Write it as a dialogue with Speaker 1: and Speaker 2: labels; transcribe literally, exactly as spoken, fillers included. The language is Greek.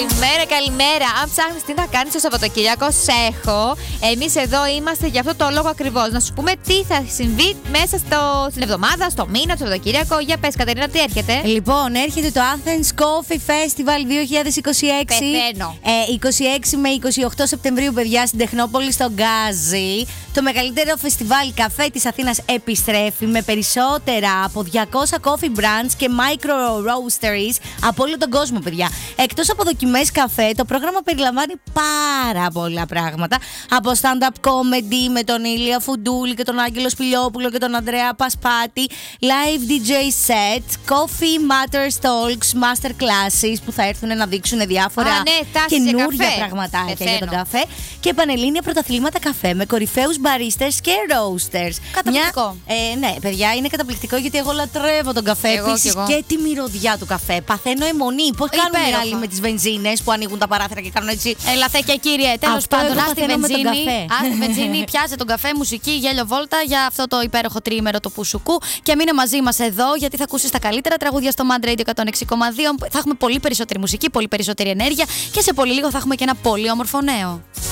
Speaker 1: Καλημέρα, καλημέρα. Αν ψάχνεις τι να κάνεις το Σαββατοκύριακο, σε έχω. Εμείς εδώ είμαστε για αυτό το λόγο ακριβώς. Να σου πούμε τι θα συμβεί μέσα στο, στην εβδομάδα, στο μήνα, το Σαββατοκύριακο. Για πες, Κατερίνα, τι έρχεται.
Speaker 2: Λοιπόν, έρχεται το Athens Coffee Festival δύο χιλιάδες είκοσι έξι.
Speaker 1: Πεθαίνω.
Speaker 2: Ε, είκοσι έξι με είκοσι οκτώ Σεπτεμβρίου, παιδιά, στην Τεχνόπολη, στο Γκάζι. Το μεγαλύτερο φεστιβάλ καφέ της Αθήνας επιστρέφει με περισσότερα από διακόσια coffee brands και micro roasteries από όλο τον κόσμο, παιδιά. Εκτός από δοκιμές καφέ, το πρόγραμμα περιλαμβάνει πάρα πολλά πράγματα. Από stand-up comedy με τον Ηλία Φουντούλη και τον Άγγελο Σπηλιόπουλο και τον Ανδρέα Πασπάτη, live ντι τζέι set, coffee matters talks, master classes που θα έρθουν να δείξουν διάφορα
Speaker 1: Α, ναι,
Speaker 2: καινούργια πραγματάκια
Speaker 1: Πεθαίνω.
Speaker 2: για τον καφέ και πανελλήνια πρωταθλήματα καφέ με κορυφαίους baristers και roasters.
Speaker 1: Καταπληκτικό.
Speaker 2: Μια, ε, ναι, παιδιά, είναι καταπληκτικό γιατί εγώ λατρεύω τον καφέ.
Speaker 1: Εγώ
Speaker 2: Επίσης
Speaker 1: κι εγώ.
Speaker 2: και τη μυρωδιά του καφέ. Παθαίνω αιμονή. Πώς κάνουν οι
Speaker 1: Υπέροχα.
Speaker 2: άλλοι με τις βενζίνες που ανοίγουν τα παράθυρα και κάνουν έτσι.
Speaker 1: Ελαθέ κύριε, τέλος
Speaker 2: Αυτό
Speaker 1: πάντων,
Speaker 2: εγώ
Speaker 1: ας τη
Speaker 2: παθαίνω με τον
Speaker 1: βενζίνη.
Speaker 2: καφέ.
Speaker 1: Ας τη βενζίνη, πιάσε τον καφέ, μουσική, γέλιο βόλτα για αυτό το υπέροχο τριήμερο του Πουσουκού. Και μείνε μαζί μας εδώ, γιατί θα ακούσεις τα καλύτερα τραγούδια στο Mad Radio εκατόν έξι κόμμα δύο. Θα έχουμε πολύ περισσότερη μουσική, πολύ περισσότερη ενέργεια και σε πολύ λίγο θα έχουμε και ένα πολύ όμορφο νέο.